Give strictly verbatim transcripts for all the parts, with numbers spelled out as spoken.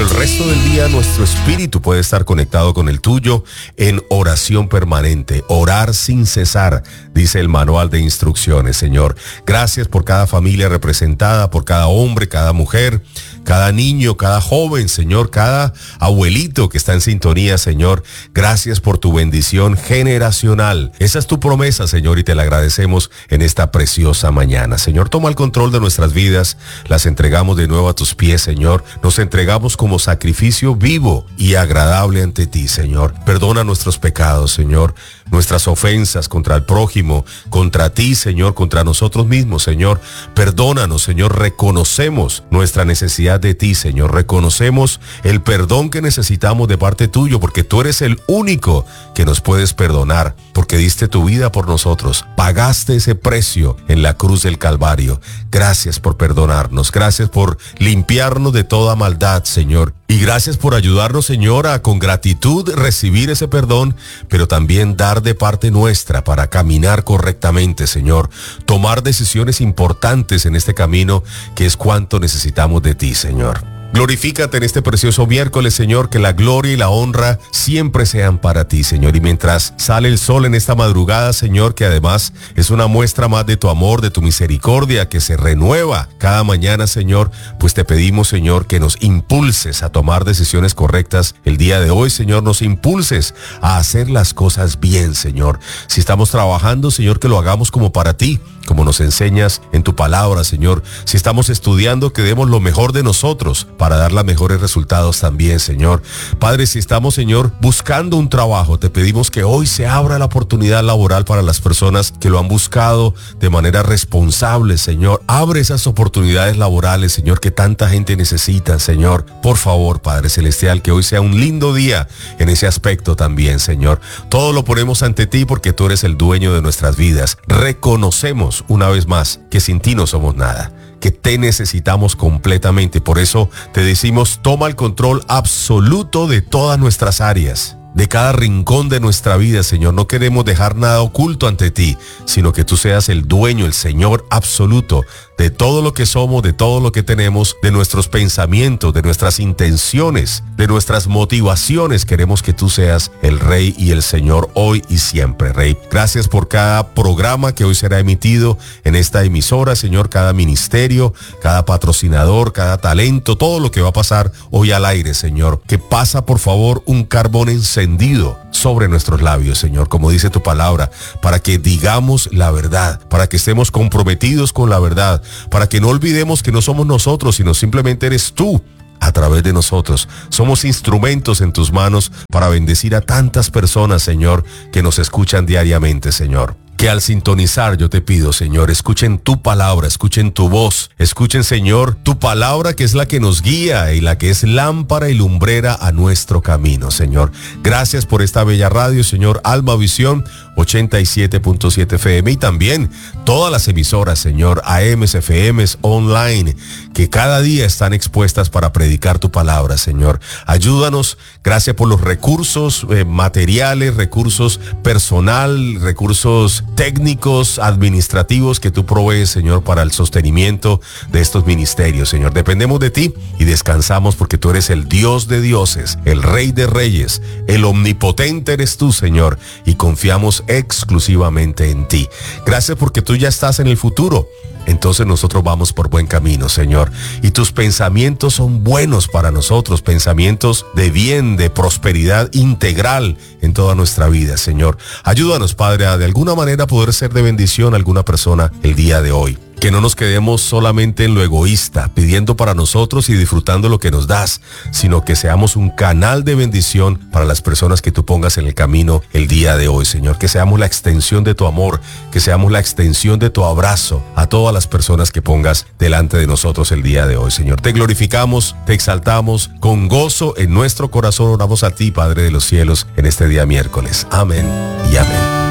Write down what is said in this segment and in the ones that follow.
el resto del día nuestro espíritu puede estar conectado con el tuyo en oración permanente, orar sin cesar, dice el manual de instrucciones, Señor. Gracias por cada familia representada, por cada hombre, cada mujer, cada niño, cada joven, Señor, cada abuelito que está en sintonía, Señor. Gracias por tu bendición generacional. Esa es tu promesa, Señor, y te la agradecemos en esta preciosa mañana. Señor, toma el control de nuestras vidas, las entregamos de nuevo a tus pies, Señor. Nos entregamos como sacrificio vivo y agradable ante ti, Señor. Perdona nuestros pecados, Señor, nuestras ofensas contra el prójimo, contra ti, Señor, contra nosotros mismos, Señor. Perdónanos, Señor. Reconocemos nuestra necesidad de ti, Señor. Reconocemos el perdón que necesitamos de parte tuyo, porque tú eres el único que nos puedes perdonar, porque diste tu vida por nosotros. Pagaste ese precio en la cruz del Calvario. Gracias por perdonarnos. Gracias por limpiarnos de toda maldad, Señor. Y gracias por ayudarnos, Señor, a con gratitud recibir ese perdón, pero también dar de parte nuestra para caminar correctamente, Señor. Tomar decisiones importantes en este camino, que es cuanto necesitamos de ti, Señor. Glorifícate en este precioso miércoles, Señor, que la gloria y la honra siempre sean para ti, Señor. Y mientras sale el sol en esta madrugada, Señor, que además es una muestra más de tu amor, de tu misericordia, que se renueva cada mañana, Señor, pues te pedimos, Señor, que nos impulses a tomar decisiones correctas el día de hoy, Señor. Nos impulses a hacer las cosas bien, Señor. Si estamos trabajando, Señor, que lo hagamos como para ti, como nos enseñas en tu palabra, Señor. Si estamos estudiando, que demos lo mejor de nosotros para dar los mejores resultados también, Señor. Padre, si estamos, Señor, buscando un trabajo, te pedimos que hoy se abra la oportunidad laboral para las personas que lo han buscado de manera responsable, Señor. Abre esas oportunidades laborales, Señor, que tanta gente necesita, Señor. Por favor, Padre Celestial, que hoy sea un lindo día en ese aspecto también, Señor. Todo lo ponemos ante ti porque tú eres el dueño de nuestras vidas. Reconocemos una vez más que sin ti no somos nada, que te necesitamos completamente. Por eso te decimos, toma el control absoluto de todas nuestras áreas, de cada rincón de nuestra vida, Señor. No queremos dejar nada oculto ante ti, sino que tú seas el dueño, el Señor absoluto de todo lo que somos, de todo lo que tenemos, de nuestros pensamientos, de nuestras intenciones, de nuestras motivaciones. Queremos que tú seas el Rey y el Señor hoy y siempre, Rey. Gracias por cada programa que hoy será emitido en esta emisora, Señor, cada ministerio, cada patrocinador, cada talento, todo lo que va a pasar hoy al aire, Señor. Que pasa, por favor, un carbón encendido sobre nuestros labios, Señor, como dice tu palabra, para que digamos la verdad, para que estemos comprometidos con la verdad, para que no olvidemos que no somos nosotros, sino simplemente eres tú a través de nosotros. Somos instrumentos en tus manos para bendecir a tantas personas, Señor, que nos escuchan diariamente, Señor. Que al sintonizar yo te pido, Señor, escuchen tu palabra, escuchen tu voz, escuchen, Señor, tu palabra, que es la que nos guía y la que es lámpara y lumbrera a nuestro camino, Señor. Gracias por esta bella radio, Señor, Alma Visión ochenta y siete punto siete F M, y también todas las emisoras, Señor, A M, F M online, que cada día están expuestas para predicar tu palabra, Señor. Ayúdanos. Gracias por los recursos eh, materiales, recursos personal, recursos técnicos, administrativos que tú provees, Señor, para el sostenimiento de estos ministerios, Señor. Dependemos de ti y descansamos porque tú eres el Dios de dioses, el Rey de reyes, el omnipotente eres tú, Señor, y confiamos exclusivamente en ti. Gracias porque tú ya estás en el futuro. Entonces nosotros vamos por buen camino, Señor. Y tus pensamientos son buenos para nosotros, pensamientos de bien, de prosperidad integral en toda nuestra vida, Señor. Ayúdanos, Padre, a de alguna manera poder ser de bendición a alguna persona el día de hoy. Que no nos quedemos solamente en lo egoísta, pidiendo para nosotros y disfrutando lo que nos das, sino que seamos un canal de bendición para las personas que tú pongas en el camino el día de hoy, Señor. Que seamos la extensión de tu amor, que seamos la extensión de tu abrazo a todas las personas que pongas delante de nosotros el día de hoy, Señor. Te glorificamos, te exaltamos, con gozo en nuestro corazón oramos a ti, Padre de los cielos, en este día miércoles. Amén y amén.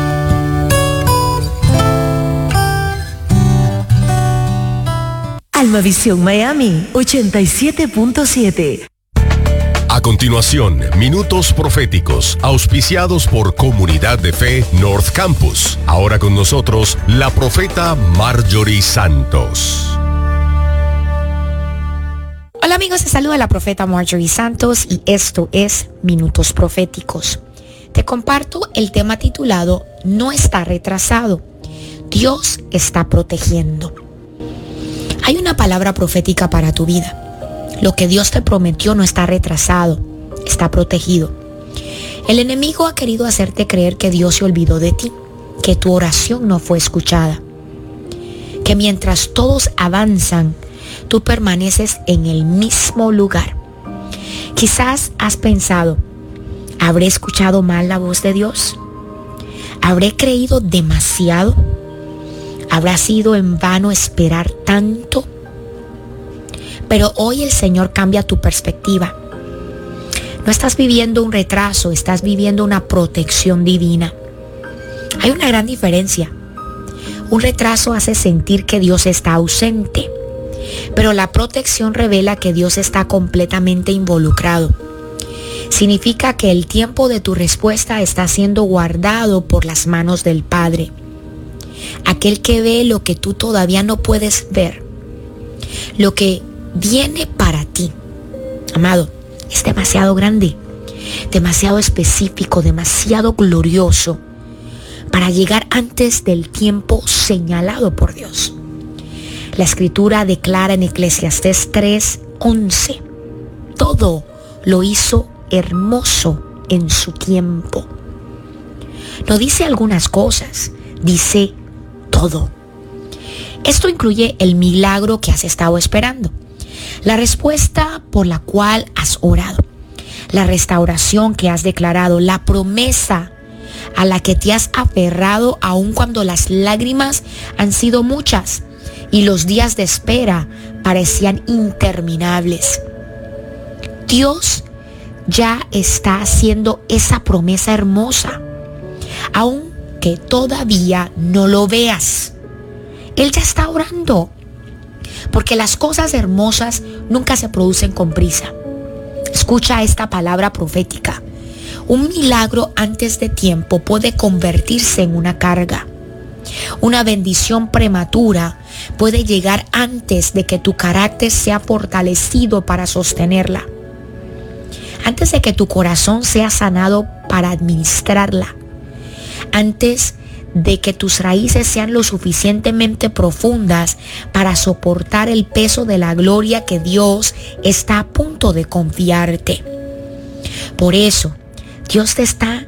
Alma Visión Miami ochenta y siete punto siete. A continuación, minutos proféticos, auspiciados por Comunidad de Fe North Campus. Ahora con nosotros, la profeta Marjorie Santos. Hola amigos, te saluda la profeta Marjorie Santos y esto es Minutos Proféticos. Te comparto el tema titulado No está retrasado, Dios está protegiendo. Hay una palabra profética para tu vida. Lo que Dios te prometió no está retrasado, está protegido. El enemigo ha querido hacerte creer que Dios se olvidó de ti, que tu oración no fue escuchada, que mientras todos avanzan, tú permaneces en el mismo lugar. Quizás has pensado, ¿habré escuchado mal la voz de Dios? ¿Habré creído demasiado? ¿Habrá sido en vano esperar tanto? Pero hoy el Señor cambia tu perspectiva. No estás viviendo un retraso, estás viviendo una protección divina. Hay una gran diferencia. Un retraso hace sentir que Dios está ausente, pero la protección revela que Dios está completamente involucrado. Significa que el tiempo de tu respuesta está siendo guardado por las manos del Padre. Aquel que ve lo que tú todavía no puedes ver. Lo que viene para ti, amado, es demasiado grande, demasiado específico, demasiado glorioso para llegar antes del tiempo señalado por Dios. La Escritura declara en Eclesiastés tres once, todo lo hizo hermoso en su tiempo. No dice algunas cosas, dice todo. Esto incluye el milagro que has estado esperando, la respuesta por la cual has orado, la restauración que has declarado, la promesa a la que te has aferrado aun cuando las lágrimas han sido muchas y los días de espera parecían interminables. Dios ya está haciendo esa promesa hermosa, aunque todavía no lo veas. Él ya está orando, porque las cosas hermosas nunca se producen con prisa. Escucha esta palabra profética. Un milagro antes de tiempo puede convertirse en una carga. Una bendición prematura puede llegar antes de que tu carácter sea fortalecido para sostenerla. Antes de que tu corazón sea sanado para administrarla. Antes de que tus raíces sean lo suficientemente profundas para soportar el peso de la gloria que Dios está a punto de confiarte. Por eso, Dios te está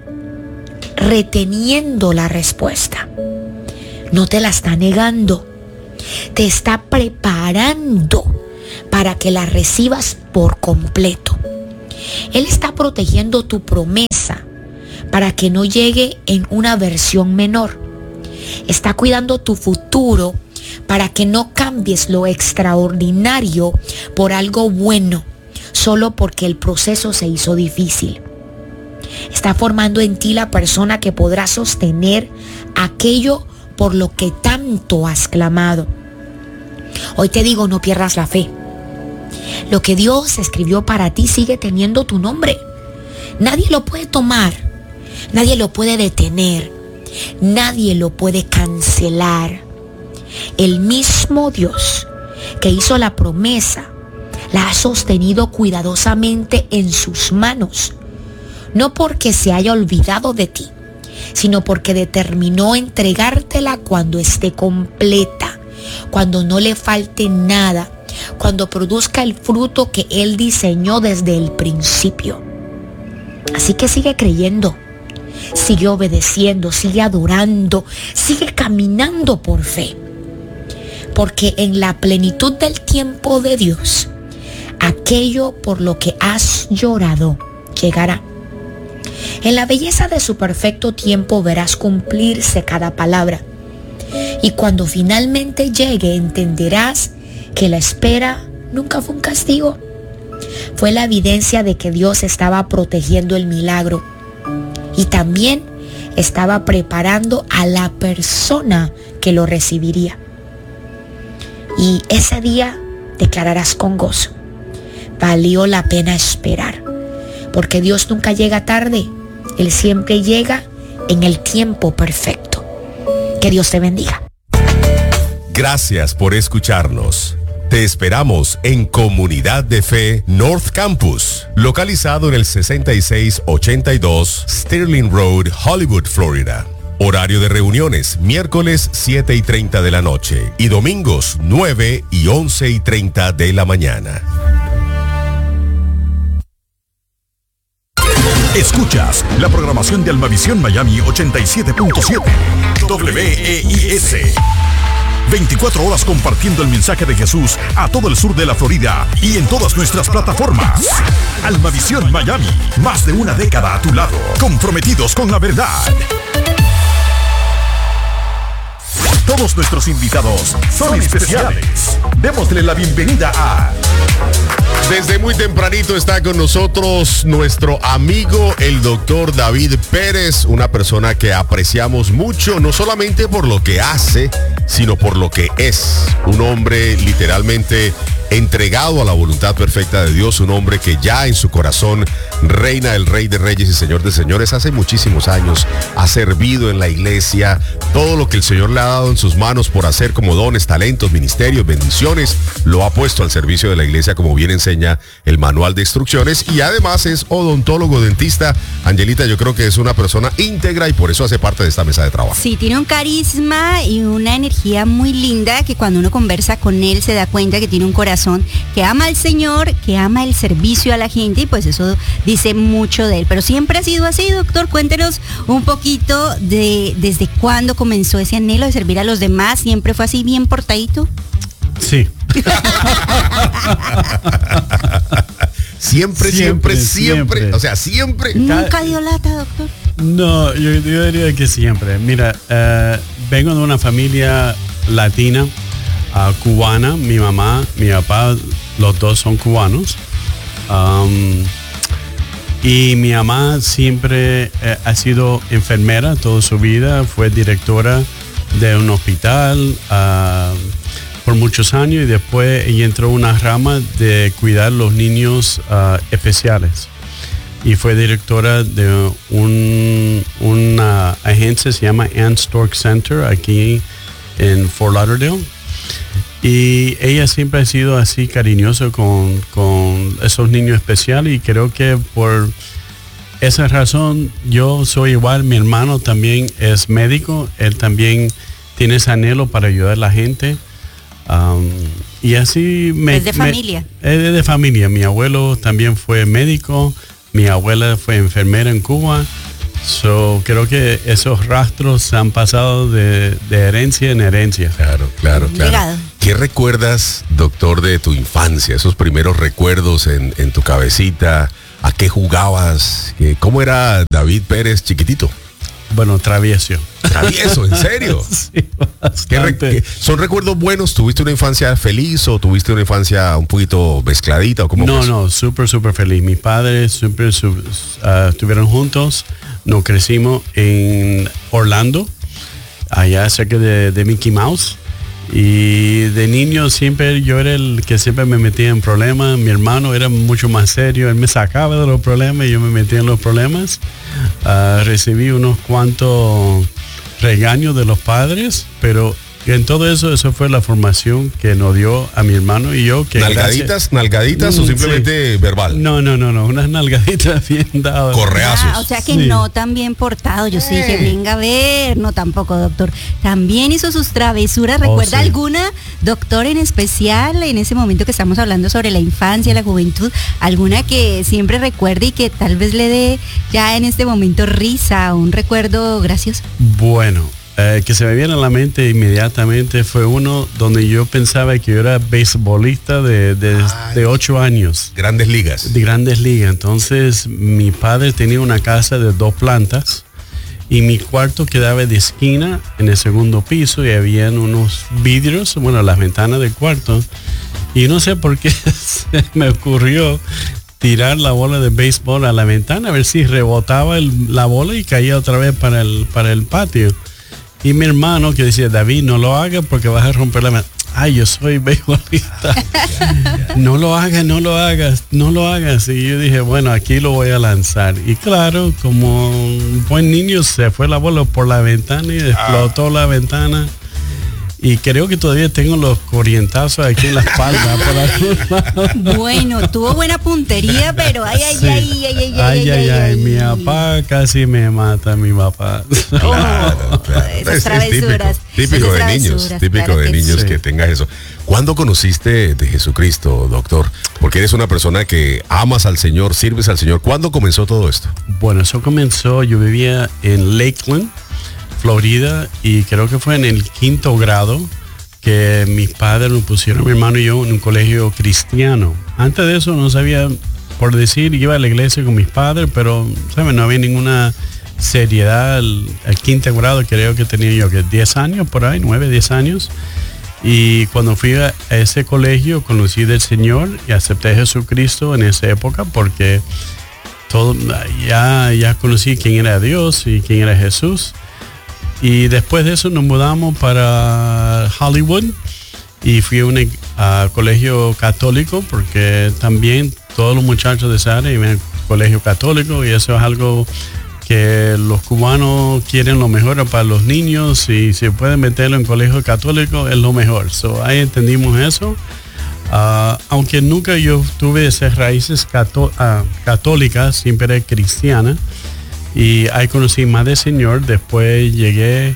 reteniendo la respuesta. No te la está negando. Te está preparando para que la recibas por completo. Él está protegiendo tu promesa para que no llegue en una versión menor. Está cuidando tu futuro para que no cambies lo extraordinario por algo bueno, solo porque el proceso se hizo difícil. Está formando en ti la persona que podrá sostener aquello por lo que tanto has clamado. Hoy te digo, no pierdas la fe. Lo que Dios escribió para ti sigue teniendo tu nombre. Nadie lo puede tomar, nadie lo puede detener, nadie lo puede cancelar. El mismo Dios que hizo la promesa la ha sostenido cuidadosamente en sus manos. No porque se haya olvidado de ti, sino porque determinó entregártela cuando esté completa, cuando no le falte nada, cuando produzca el fruto que Él diseñó desde el principio. Así que sigue creyendo, sigue obedeciendo, sigue adorando, sigue caminando por fe. Porque en la plenitud del tiempo de Dios, aquello por lo que has llorado llegará. En la belleza de su perfecto tiempo verás cumplirse cada palabra. Y cuando finalmente llegue, entenderás que la espera nunca fue un castigo. Fue la evidencia de que Dios estaba protegiendo el milagro. Y también estaba preparando a la persona que lo recibiría. Y ese día declararás con gozo: valió la pena esperar. Porque Dios nunca llega tarde. Él siempre llega en el tiempo perfecto. Que Dios te bendiga. Gracias por escucharnos. Te esperamos en Comunidad de Fe North Campus, localizado en el sesenta y seis ochenta y dos Sterling Road, Hollywood, Florida. Horario de reuniones, miércoles siete y treinta de la noche y domingos nueve y once y treinta de la mañana. Escuchas la programación de Almavisión Miami ochenta y siete punto siete W E I S. veinticuatro horas compartiendo el mensaje de Jesús a todo el sur de la Florida y en todas nuestras plataformas. Almavisión Miami, más de una década a tu lado, comprometidos con la verdad. Todos nuestros invitados son especiales. Démosle la bienvenida a... Desde muy tempranito está con nosotros nuestro amigo, el doctor David Pérez, una persona que apreciamos mucho, no solamente por lo que hace, sino por lo que es. Un hombre literalmente entregado a la voluntad perfecta de Dios, un hombre que ya en su corazón reina el Rey de Reyes y Señor de Señores. Hace muchísimos años ha servido en la iglesia, todo lo que el Señor le ha dado en sus manos por hacer como dones, talentos, ministerios, bendiciones, lo ha puesto al servicio de la iglesia, como bien enseña el manual de instrucciones, y además es odontólogo, dentista. Angelita, yo creo que es una persona íntegra y por eso hace parte de esta mesa de trabajo. Sí, tiene un carisma y una energía muy linda que cuando uno conversa con él se da cuenta que tiene un corazón que ama al Señor, que ama el servicio a la gente, y pues eso dice mucho de él. Pero siempre ha sido así, doctor. Cuéntenos un poquito de desde cuándo comenzó ese anhelo de servir a los demás. ¿Siempre fue así bien portadito? Sí. Siempre, siempre, siempre, siempre, o sea, siempre. ¿Nunca dio lata, doctor? No, yo, yo diría que siempre. Mira, uh, vengo de una familia latina, uh, cubana. Mi mamá, mi papá, los dos son cubanos. Um, y mi mamá siempre eh, ha sido enfermera toda su vida. Fue directora de un hospital uh, por muchos años, y después ella entró en una rama de cuidar los niños uh, especiales. Y fue directora de un, una agencia, se llama Ann Stork Center, aquí en Fort Lauderdale. Y ella siempre ha sido así cariñosa con, con esos niños especiales, y creo que por esa razón yo soy igual. Mi hermano también es médico, él también tiene ese anhelo para ayudar a la gente. Um, y así me... ¿Es de familia? Me, es de familia. Mi abuelo también fue médico, mi abuela fue enfermera en Cuba. So, creo que esos rastros se han pasado de, de herencia en herencia. Claro, claro, claro. Legado. ¿Qué recuerdas, doctor, de tu infancia? Esos primeros recuerdos en, en tu cabecita. ¿A qué jugabas? ¿Cómo era David Pérez chiquitito? Bueno, travieso. ¿Travieso? ¿En serio? Sí, ¿Qué re- qué- ¿Son recuerdos buenos? ¿Tuviste una infancia feliz o tuviste una infancia un poquito mezcladita? ¿O cómo No, fue? no, súper, súper feliz. Mis padres siempre su- uh, estuvieron juntos. Nos crecimos en Orlando, allá cerca de, de Mickey Mouse. Y de niño siempre yo era el que siempre me metía en problemas. Mi hermano era mucho más serio, él me sacaba de los problemas y yo me metía en los problemas. Uh, recibí unos cuantos regaños de los padres, pero en todo eso, eso fue la formación que nos dio a mi hermano y yo. Que ¿Nalgaditas, gracias, nalgaditas Mm, o simplemente sí. verbal? No, no, no, no, unas nalgaditas bien dadas. Correazos. Ah, o sea que Sí. no tan bien portado. Yo sí dije, venga a ver. No, tampoco, doctor. También hizo sus travesuras. ¿Recuerda Oh, sí. alguna, doctor, en especial, en ese momento que estamos hablando sobre la infancia, la juventud? ¿Alguna que siempre recuerde y que tal vez le dé ya en este momento risa o un recuerdo gracioso? Bueno, eh, que se me viene a la mente inmediatamente fue uno donde yo pensaba que yo era beisbolista de, de, de ocho años. Grandes ligas. De Grandes Ligas. Entonces mi padre tenía una casa de dos plantas y mi cuarto quedaba de esquina en el segundo piso y habían unos vidrios, bueno, las ventanas del cuarto. Y no sé por qué se me ocurrió tirar la bola de béisbol a la ventana a ver si rebotaba el, la bola y caía otra vez para el, para el patio. Y mi hermano que decía, David, no lo hagas porque vas a romper la ventana. Ay, yo soy beisbolista. No lo hagas, no lo hagas, no lo hagas. Y yo dije, bueno, aquí lo voy a lanzar. Y claro, como un buen niño, se fue la bola por la ventana y explotó la ventana. Y creo que todavía tengo los corrientazos aquí en la espalda. Por bueno, tuvo buena puntería, pero ay, ay, sí. ay, ay, ay, ay, ay, ay, ay, ay, ay. Mi papá casi me mata, mi papá. Claro, claro. Esas Es- es travesuras, típico, típico esas de niños, travesuras, típico claro de que niños sí. que tengas eso. ¿Cuándo conociste de Jesucristo, doctor? Porque eres una persona que amas al Señor, sirves al Señor. ¿Cuándo comenzó todo esto? Bueno, eso comenzó, yo vivía en Lakeland, Florida, y creo que fue en el quinto grado que mis padres nos pusieron, mi hermano y yo, en un colegio cristiano. Antes de eso no sabía, por decir, iba a la iglesia con mis padres, pero, ¿sabes? No había ninguna seriedad. El, el quinto grado creo que tenía yo que diez años, por ahí, nueve, diez años. Y cuando fui a ese colegio conocí del Señor y acepté a Jesucristo en esa época porque todo, ya, ya conocí quién era Dios y quién era Jesús. Y después de eso nos mudamos para Hollywood y fui a un uh, colegio católico porque también todos los muchachos de esa área iban al colegio católico y eso es algo que los cubanos quieren lo mejor para los niños y si pueden meterlo en colegio católico es lo mejor. So, ahí entendimos eso. Uh, aunque nunca yo tuve esas raíces cató uh, católicas, siempre era cristiana. Y ahí conocí más del Señor. Después llegué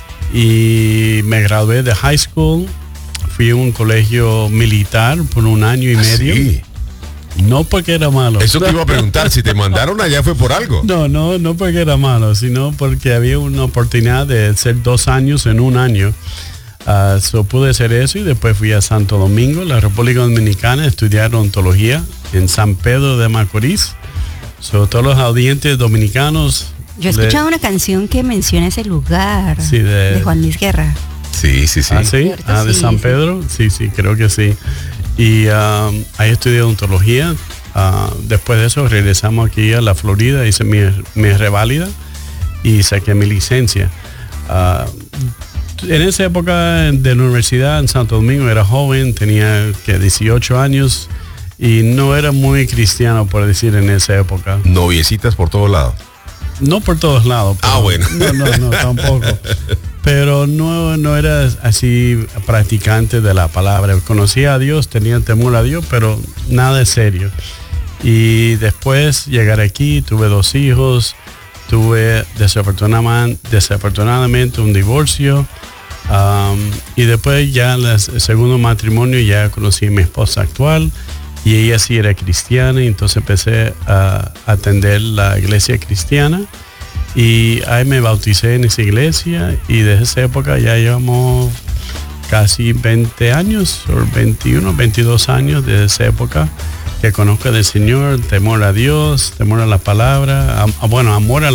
y me gradué de high school. Fui a un colegio militar por un año y medio. Sí. No porque era malo. Eso te iba a preguntar, si te mandaron allá fue por algo. No, no, no porque era malo, sino porque había una oportunidad de hacer dos años en un año. Uh, so pude hacer eso y después fui a Santo Domingo, la República Dominicana, a estudiar odontología en San Pedro de Macorís. So, todos los audientes dominicanos. Yo he escuchado una canción que menciona ese lugar, Sí, de- de Juan Luis Guerra. Sí, sí, sí. ¿Ah, sí? Cierto, Ah, de sí, San sí. Pedro. Sí, sí, creo que sí. Y um, ahí estudié odontología. Uh, después de eso regresamos aquí a la Florida, hice mi, mi reválida y saqué mi licencia. Uh, en esa época de la universidad en Santo Domingo era joven, tenía que dieciocho años y no era muy cristiano, por decir, en esa época. Noviecitas por todos lados. No por todos lados. Ah, bueno. No, no, no, tampoco. Pero no, no era así practicante de la palabra. Conocía a Dios, tenía temor a Dios, pero nada serio. Y después llegar aquí, tuve dos hijos, tuve desafortunadamente, desafortunadamente un divorcio. Um, y después ya el segundo matrimonio ya conocí a mi esposa actual y ella sí era cristiana y entonces empecé a atender la iglesia cristiana y ahí me bauticé en esa iglesia y desde esa época ya llevamos casi veinte años o veintiuno, veintidós años desde esa época que conozco del Señor, temor a Dios, temor a la palabra, am, bueno, amor a